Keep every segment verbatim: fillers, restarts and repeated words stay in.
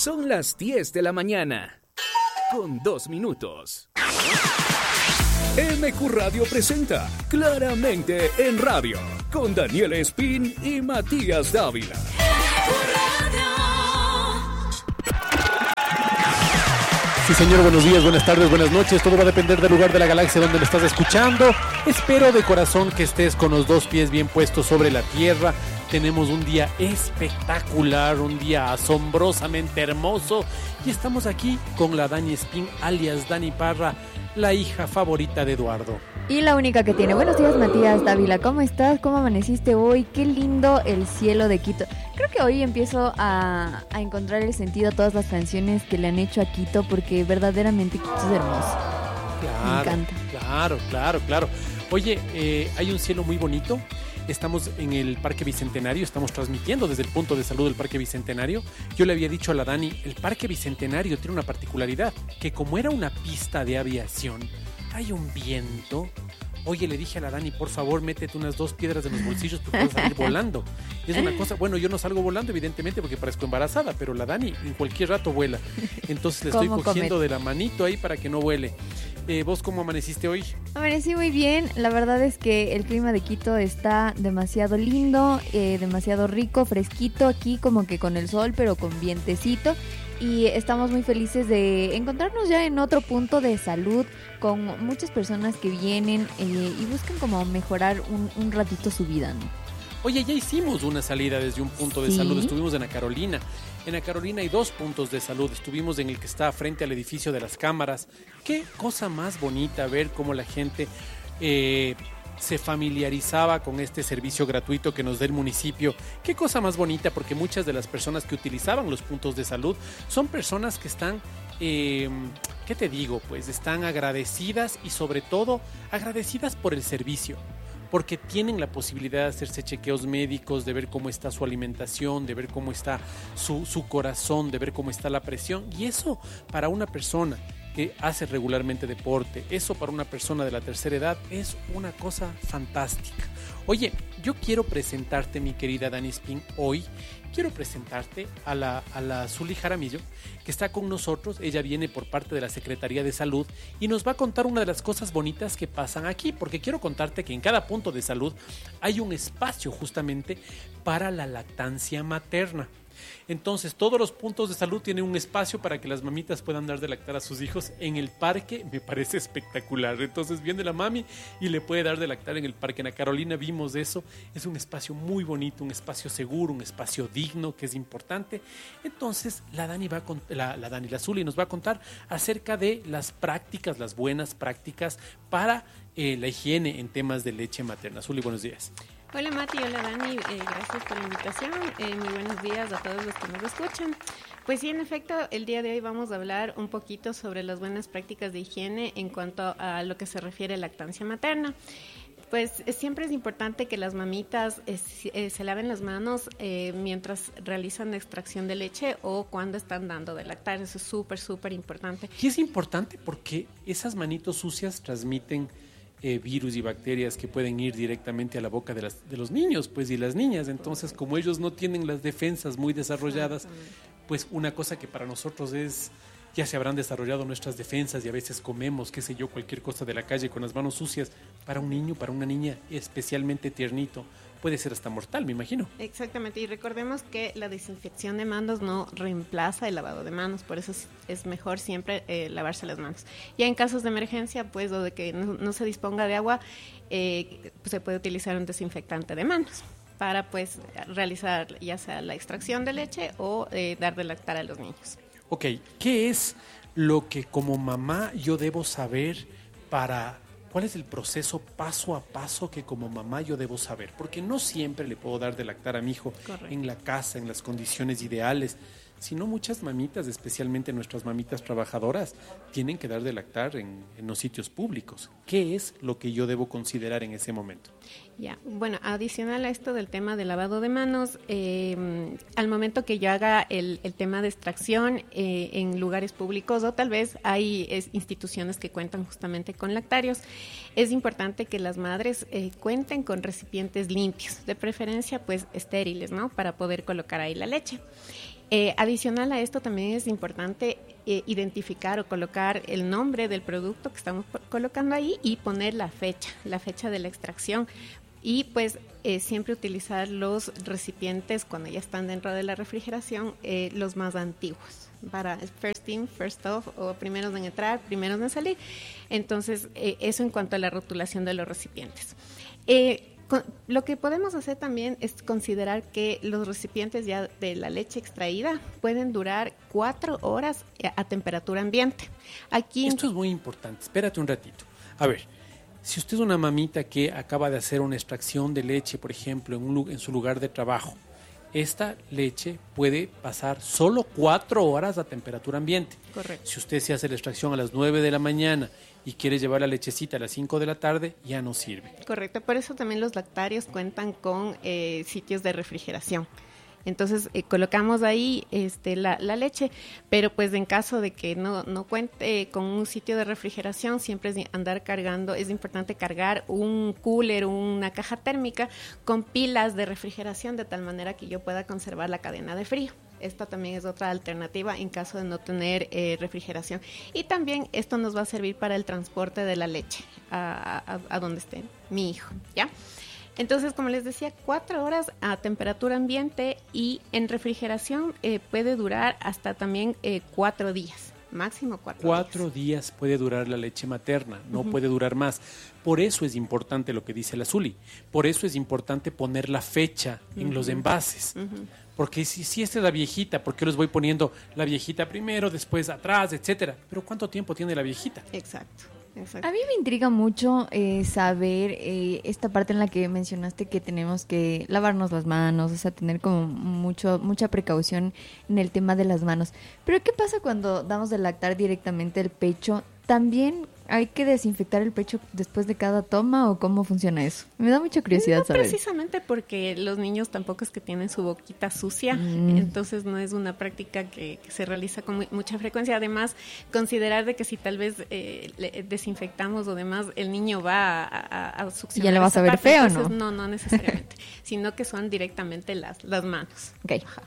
Son las diez de la mañana, con dos minutos. M Q Radio presenta Claramente en Radio, con Daniel Espín y Matías Dávila. Sí, señor, buenos días, buenas tardes, buenas noches. Todo va a depender del lugar de la galaxia donde me estás escuchando. Espero de corazón que estés con los dos pies bien puestos sobre la tierra. Tenemos un día espectacular, un día asombrosamente hermoso. Y estamos aquí con la Dani Espín, alias Dani Parra, la hija favorita de Eduardo. Y la única que tiene. Buenos días, Matías Dávila. ¿Cómo estás? ¿Cómo amaneciste hoy? Qué lindo el cielo de Quito. Creo que hoy empiezo a, a encontrar el sentido a todas las canciones que le han hecho a Quito, porque verdaderamente Quito es hermoso. Claro, me encanta. Claro, claro, claro. Oye, eh, hay un cielo muy bonito. Estamos en el Parque Bicentenario, estamos transmitiendo desde el punto de salud del Parque Bicentenario. Yo le había dicho a la Dani, el Parque Bicentenario tiene una particularidad, que como era una pista de aviación, hay un viento. Oye, le dije a la Dani, por favor, métete unas dos piedras en los bolsillos porque vas a salir volando. Es una cosa, bueno, yo no salgo volando evidentemente porque parezco embarazada, pero la Dani en cualquier rato vuela. Entonces le estoy cogiendo comer? de la manito ahí para que no vuele. Eh, ¿Vos cómo amaneciste hoy? Amanecí muy bien. La verdad es que el clima de Quito está demasiado lindo, eh, demasiado rico, fresquito aquí, como que con el sol, pero con vientecito. Y estamos muy felices de encontrarnos ya en otro punto de salud con muchas personas que vienen eh, y buscan como mejorar un, un ratito su vida, ¿no? Oye, ya hicimos una salida desde un punto de ¿Sí? salud. Estuvimos en la Carolina. En la Carolina hay dos puntos de salud. Estuvimos en el que está frente al edificio de las cámaras. Qué cosa más bonita ver cómo la gente eh, se familiarizaba con este servicio gratuito que nos da el municipio. Qué cosa más bonita, porque muchas de las personas que utilizaban los puntos de salud son personas que están, eh, ¿qué te digo? Pues están agradecidas y sobre todo agradecidas por el servicio, porque tienen la posibilidad de hacerse chequeos médicos, de ver cómo está su alimentación, de ver cómo está su, su corazón, de ver cómo está la presión. Y eso para una persona que hace regularmente deporte, eso para una persona de la tercera edad es una cosa fantástica. Oye, yo quiero presentarte, mi querida Dani Espín, hoy quiero presentarte a la, a la Zuli Jaramillo, que está con nosotros. Ella viene por parte de la Secretaría de Salud y nos va a contar una de las cosas bonitas que pasan aquí, porque quiero contarte que en cada punto de salud hay un espacio justamente para la lactancia materna. Entonces, todos los puntos de salud tienen un espacio para que las mamitas puedan dar de lactar a sus hijos en el parque. Me parece espectacular. Entonces, viene la mami y le puede dar de lactar en el parque. En la Carolina vimos eso. Es un espacio muy bonito, un espacio seguro, un espacio digno, que es importante. Entonces, la Dani va a cont- la, la Dani, la Zuli nos va a contar acerca de las prácticas, las buenas prácticas para eh, la higiene en temas de leche materna. Zuli, buenos días. Hola Mati, hola Dani, eh, gracias por la invitación, eh, muy buenos días a todos los que nos escuchan. Pues sí, en efecto, el día de hoy vamos a hablar un poquito sobre las buenas prácticas de higiene en cuanto a lo que se refiere a lactancia materna. Pues siempre es importante que las mamitas eh, eh, se laven las manos eh, mientras realizan la extracción de leche o cuando están dando de lactar. Eso es súper, súper importante. Y es importante porque esas manitos sucias transmiten Eh, virus y bacterias que pueden ir directamente a la boca de, las, de los niños pues y las niñas. Entonces, como ellos no tienen las defensas muy desarrolladas, pues una cosa que para nosotros es, ya se habrán desarrollado nuestras defensas y a veces comemos, qué sé yo, cualquier cosa de la calle con las manos sucias, para un niño, para una niña especialmente tiernito, puede ser hasta mortal, me imagino. Exactamente, y recordemos que la desinfección de manos no reemplaza el lavado de manos, por eso es, es mejor siempre eh, lavarse las manos. Ya en casos de emergencia, pues, o de que no, no se disponga de agua, eh, pues, se puede utilizar un desinfectante de manos para, pues, realizar ya sea la extracción de leche o eh, dar de lactar a los niños. Ok, ¿qué es lo que como mamá yo debo saber para... ¿Cuál es el proceso paso a paso que como mamá yo debo saber? Porque no siempre le puedo dar de lactar a mi hijo Correcto. En la casa, en las condiciones ideales, sino muchas mamitas, especialmente nuestras mamitas trabajadoras, tienen que dar de lactar en, en los sitios públicos. ¿Qué es lo que yo debo considerar en ese momento? Ya, bueno, adicional a esto del tema del lavado de manos, eh, al momento que yo haga el, el tema de extracción eh, en lugares públicos o tal vez hay es, instituciones que cuentan justamente con lactarios, es importante que las madres eh, cuenten con recipientes limpios, de preferencia pues estériles, ¿no? Para poder colocar ahí la leche. Eh, adicional a esto también es importante eh, identificar o colocar el nombre del producto que estamos colocando ahí y poner la fecha, la fecha de la extracción. Y pues eh, siempre utilizar los recipientes cuando ya están dentro de la refrigeración, eh, los más antiguos, para first in, first off, o primeros en entrar, primeros en salir. Entonces, eh, eso en cuanto a la rotulación de los recipientes. Eh, con, lo que podemos hacer también es considerar que los recipientes ya de la leche extraída pueden durar cuatro horas a, a temperatura ambiente. Aquí Esto es muy importante. Espérate un ratito. A ver. Si usted es una mamita que acaba de hacer una extracción de leche, por ejemplo, en, un, en su lugar de trabajo, esta leche puede pasar solo cuatro horas a temperatura ambiente. Correcto. Si usted se hace la extracción a las nueve de la mañana y quiere llevar la lechecita a las cinco de la tarde, ya no sirve. Correcto, por eso también los lactarios cuentan con eh, sitios de refrigeración. Entonces eh, colocamos ahí este, la, la leche, pero pues en caso de que no, no cuente con un sitio de refrigeración, siempre es andar cargando, es importante cargar un cooler, una caja térmica con pilas de refrigeración de tal manera que yo pueda conservar la cadena de frío. Esta también es otra alternativa en caso de no tener eh, refrigeración. Y también esto nos va a servir para el transporte de la leche a, a, a donde esté mi hijo, ¿ya? Entonces, como les decía, cuatro horas a temperatura ambiente y en refrigeración eh, puede durar hasta también eh, cuatro días, máximo cuatro, cuatro días. días puede durar la leche materna, no uh-huh. puede durar más. Por eso es importante lo que dice la Zuli, por eso es importante poner la fecha en uh-huh. los envases. Uh-huh. Porque si, si esta es la viejita, ¿por qué les voy poniendo la viejita primero, después atrás, etcétera? Pero ¿cuánto tiempo tiene la viejita? Exacto. Exacto. A mí me intriga mucho eh, saber eh, esta parte en la que mencionaste que tenemos que lavarnos las manos, o sea, tener como mucho mucha precaución en el tema de las manos. Pero ¿qué pasa cuando damos de lactar directamente el pecho? ¿También hay que desinfectar el pecho después de cada toma o cómo funciona eso? Me da mucha curiosidad no, saber. Precisamente porque los niños tampoco es que tienen su boquita sucia, mm. entonces no es una práctica que, que se realiza con muy, mucha frecuencia. Además, considerar de que si tal vez eh, le desinfectamos o demás, el niño va a, a, a succionar. ¿Ya le vas a ver parte, feo, entonces, no? No, no necesariamente, sino que son directamente las, las manos. Okay. Ajá.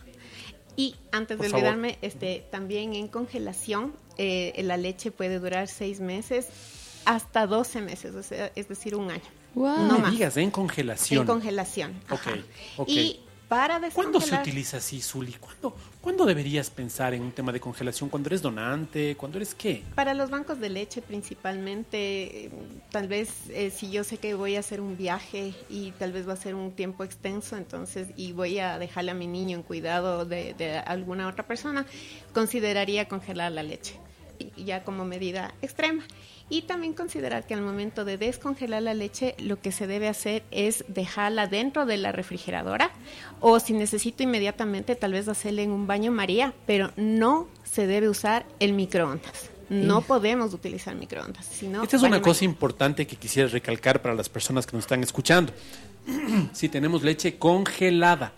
Y antes Por de favor. olvidarme, este, también en congelación, eh, la leche puede durar seis meses hasta doce meses, o sea, es decir, un año. Wow. No me más. digas, en congelación. En congelación. Ajá. Ok, ok. Y para descongelar... ¿Cuándo se utiliza así, Zuli? ¿Cuándo, ¿Cuándo deberías pensar en un tema de congelación? ¿Cuándo eres donante? ¿Cuándo eres qué? Para los bancos de leche principalmente, eh, tal vez eh, si yo sé que voy a hacer un viaje y tal vez va a ser un tiempo extenso, entonces, y voy a dejarle a mi niño en cuidado de, de alguna otra persona, consideraría congelar la leche, y ya como medida extrema. Y también considerar que al momento de descongelar la leche, lo que se debe hacer es dejarla dentro de la refrigeradora, o si necesito inmediatamente, tal vez hacerle en un baño María, pero no se debe usar el microondas. No sí. podemos utilizar microondas. Sino Esta es una María. cosa importante que quisiera recalcar para las personas que nos están escuchando. Si tenemos leche congelada,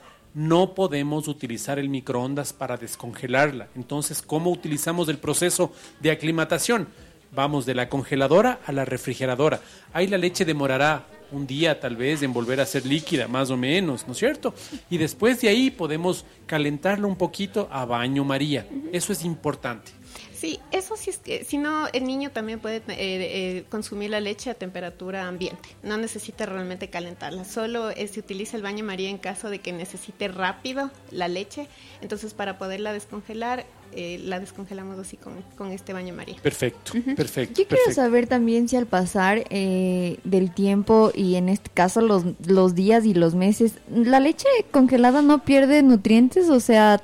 no podemos utilizar el microondas para descongelarla. Entonces, ¿cómo utilizamos el proceso de aclimatación? Vamos de la congeladora a la refrigeradora. Ahí la leche demorará un día tal vez en volver a ser líquida, más o menos, ¿no es cierto? Y después de ahí podemos calentarla un poquito a baño María. Eso es importante. Sí, eso sí es que, si no, el niño también puede eh, eh, consumir la leche a temperatura ambiente. No necesita realmente calentarla. Solo eh, se utiliza el baño María en caso de que necesite rápido la leche. Entonces, para poderla descongelar, eh, la descongelamos así con, con este baño María. Perfecto, uh-huh. perfecto. Yo quiero perfecto. saber también si al pasar eh, del tiempo y en este caso los, los días y los meses, ¿la leche congelada no pierde nutrientes? O sea...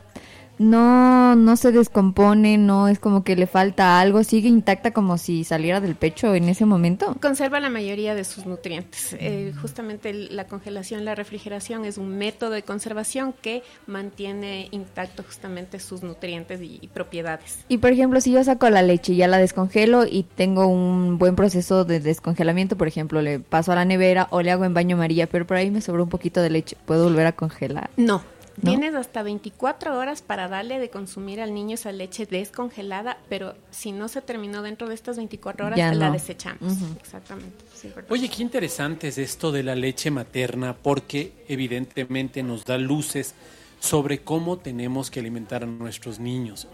No, no se descompone, no es como que le falta algo, sigue intacta como si saliera del pecho en ese momento. Conserva la mayoría de sus nutrientes. Eh, justamente la congelación, la refrigeración es un método de conservación que mantiene intacto justamente sus nutrientes y, y propiedades. Y por ejemplo, si yo saco la leche y ya la descongelo y tengo un buen proceso de descongelamiento, por ejemplo, le paso a la nevera o le hago en baño María, pero por ahí me sobró un poquito de leche, ¿puedo volver a congelar? No. ¿No? Tienes hasta veinticuatro horas para darle de consumir al niño esa leche descongelada, pero si no se terminó dentro de estas veinticuatro horas, ya la no. desechamos. Uh-huh. Exactamente. Sí, Oye, qué interesante es esto de la leche materna, porque evidentemente nos da luces sobre cómo tenemos que alimentar a nuestros niños.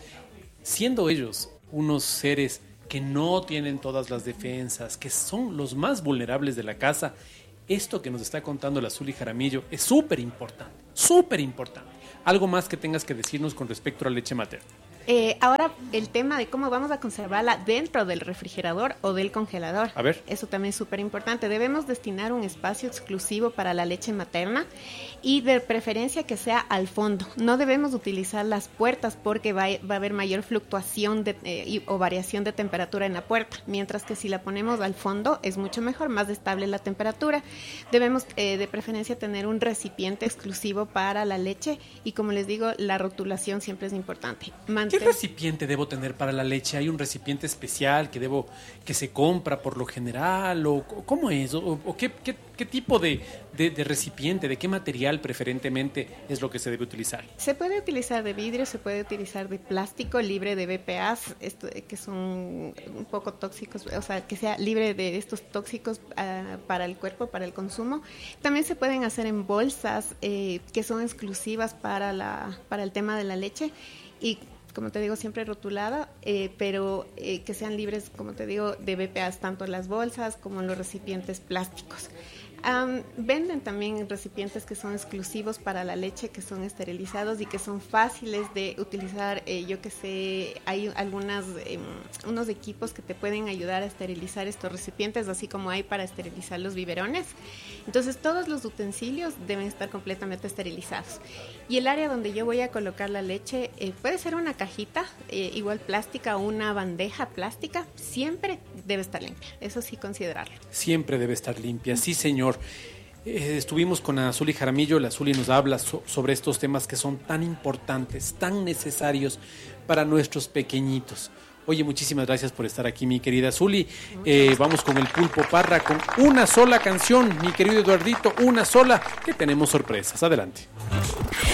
Siendo ellos unos seres que no tienen todas las defensas, que son los más vulnerables de la casa, esto que nos está contando la Zuli Jaramillo es súper importante, súper importante. ¿Algo más que tengas que decirnos con respecto a la leche materna? Eh, ahora el tema de cómo vamos a conservarla dentro del refrigerador o del congelador. A ver. Eso también es súper importante. Debemos destinar un espacio exclusivo para la leche materna y de preferencia que sea al fondo. No debemos utilizar las puertas porque va, va a haber mayor fluctuación de, eh, o variación de temperatura en la puerta, mientras que si la ponemos al fondo es mucho mejor, más estable la temperatura. Debemos eh, de preferencia tener un recipiente exclusivo para la leche y, como les digo, la rotulación siempre es importante. ¿Qué recipiente debo tener para la leche? ¿Hay un recipiente especial que debo que se compra por lo general? ¿O cómo es? ¿O, o qué, qué, qué tipo de, de, de recipiente, de qué material preferentemente es lo que se debe utilizar? Se puede utilizar de vidrio, se puede utilizar de plástico libre de B P As, esto, que son un poco tóxicos, o sea, que sea libre de estos tóxicos uh, para el cuerpo, para el consumo. También se pueden hacer en bolsas eh, que son exclusivas para, la, para el tema de la leche y, como te digo, siempre rotulada, eh, pero eh, que sean libres, como te digo, de B P As, tanto las bolsas como los recipientes plásticos. Um, venden también recipientes que son exclusivos para la leche, que son esterilizados y que son fáciles de utilizar. Eh, yo que sé, hay algunas eh, unos equipos que te pueden ayudar a esterilizar estos recipientes, así como hay para esterilizar los biberones. Entonces, todos los utensilios deben estar completamente esterilizados. Y el área donde yo voy a colocar la leche eh, puede ser una cajita, eh, igual plástica o una bandeja plástica, siempre debe estar limpia. Eso sí, considerarlo. Siempre debe estar limpia, sí, señor. Eh, estuvimos con la Zuli Jaramillo, la Zuli nos habla so- sobre estos temas que son tan importantes, tan necesarios para nuestros pequeñitos. Oye, muchísimas gracias por estar aquí, mi querida Zuli. Eh, vamos con el Pulpo Parra con una sola canción, mi querido Eduardito, una sola, que tenemos sorpresas. Adelante.